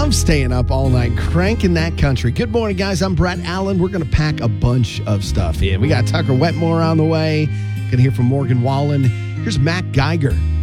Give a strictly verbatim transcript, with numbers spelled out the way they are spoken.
love staying up all night, cranking that country. Good morning, guys. I'm Brett Allen. We're going to pack a bunch of stuff in. We got Tucker Wetmore on the way. Going to hear from Morgan Wallen. Here's Matt Geiger